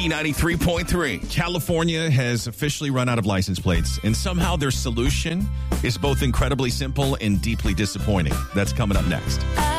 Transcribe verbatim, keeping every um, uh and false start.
B ninety-three point three. California has officially run out of license plates, and somehow their solution is both incredibly simple and deeply disappointing. That's coming up next.